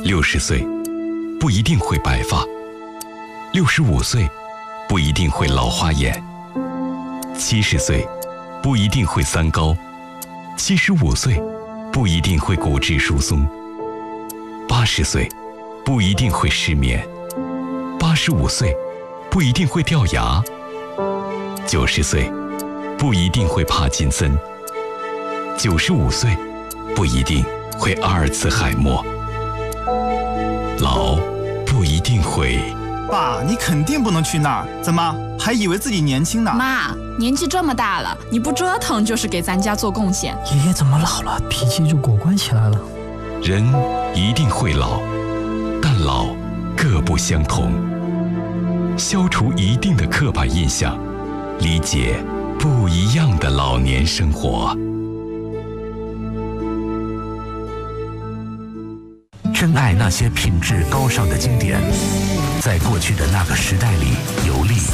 60岁不一定会白发，65岁不一定会老花眼，70岁不一定会三高，75岁不一定会骨质疏松，80岁不一定会失眠，85岁不一定会掉牙，90岁不一定会帕金森，95岁不一定会阿尔茨海默，老不一定会。 爸，你肯定不能去那儿，怎么还以为自己年轻呢？ 妈，年纪这么大了，你不折腾就是给咱家做贡献。 爷爷怎么老了，脾气就果断起来了？ 人一定会老，但老各不相同。消除一定的刻板印象，理解不一样的老年生活。 珍爱那些品质高尚的经典，在过去的那个时代里游历。